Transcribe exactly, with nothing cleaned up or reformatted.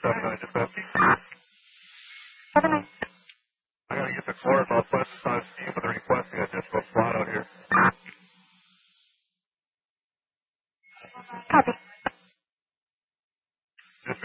seven nine dispatch. seven nine. I gotta get the core about West Side Steve with a requesting additional slot out here. Copy.